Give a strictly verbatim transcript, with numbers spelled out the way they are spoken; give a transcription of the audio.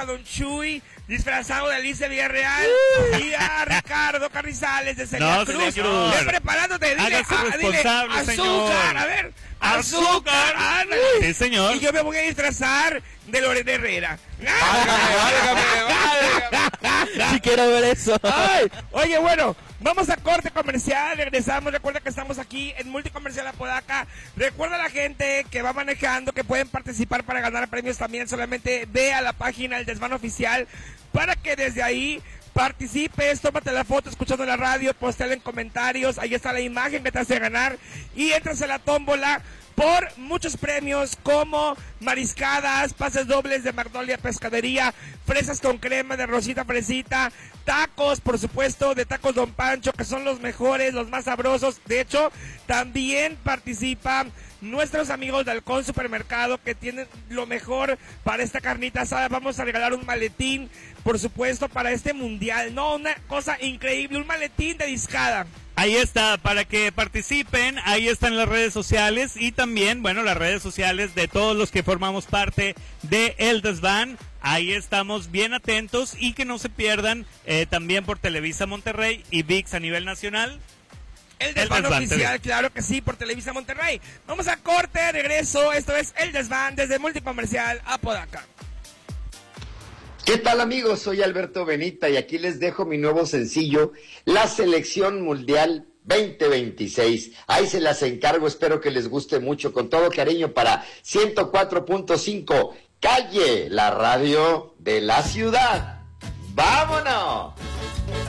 a Don Chuy, disfrazado de Alicia Villarreal, y a Ricardo Carrizales de Celia no, Cruz. Cruz. Ve preparándote, dile, Hágase ah, responsable, dile, señor. azúcar, a ver, azúcar, ándale. Sí, señor. Y yo me voy a disfrazar de Lorena Herrera. Válgame, válgame, válgame. Si quiero ver eso. Ay, oye, bueno, vamos a corte comercial, regresamos. Recuerda que estamos aquí en Multicomercial Apodaca. Recuerda a la gente que va manejando que pueden participar para ganar premios también. Solamente ve a la página El Desván Oficial para que desde ahí participes, tómate la foto escuchando la radio, postela en comentarios, ahí está la imagen que te hace ganar y entras a la tómbola por muchos premios como mariscadas, pases dobles de Magnolia Pescadería, fresas con crema de Rosita Fresita, tacos, por supuesto, de Tacos Don Pancho, que son los mejores, los más sabrosos. De hecho, también participan nuestros amigos de Halcón Supermercado, que tienen lo mejor para esta carnita asada. Vamos a regalar un maletín, por supuesto, para este mundial. No, una cosa increíble, un maletín de discada. Ahí está, para que participen, ahí están las redes sociales y también, bueno, las redes sociales de todos los que formamos parte de El Desván. Ahí estamos bien atentos y que no se pierdan eh, también por Televisa Monterrey y V I X a nivel nacional. El Desván, El Desván oficial, T V. Claro que sí, por Televisa Monterrey. Vamos a corte, regreso. Esto es El Desván desde Multicomercial Apodaca. ¿Qué tal, amigos? Soy Alberto Benita y aquí les dejo mi nuevo sencillo, La Selección Mundial veinte veintiséis. Ahí se las encargo, espero que les guste mucho, con todo cariño para ciento cuatro punto cinco, Calle, la radio de la ciudad. ¡Vámonos!